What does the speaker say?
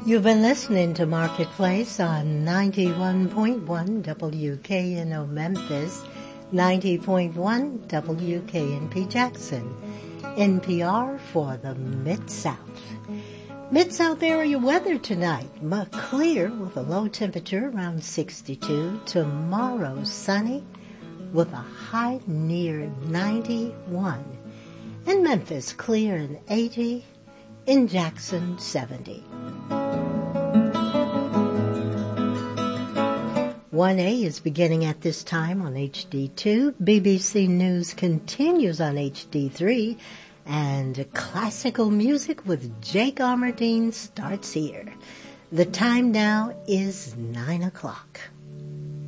You've been listening to Marketplace on 91.1 WKNO Memphis, 90.1 WKNP Jackson, NPR for the Mid-South. Mid-South area weather tonight, clear with a low temperature around 62. Tomorrow sunny with a high near 91. In Memphis, clear and 80. In Jackson, 70. 1A is beginning at this time on HD2. BBC News continues on HD3. And classical music with Jake Armerdine starts here. The time now is 9 o'clock.